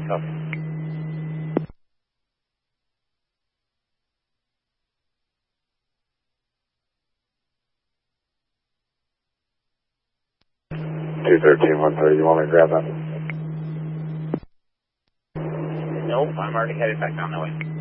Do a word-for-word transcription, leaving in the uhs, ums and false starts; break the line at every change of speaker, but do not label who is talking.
Copy.
two thirteen, one thirty, you want me to grab that?
Nope, I'm already headed back down that way.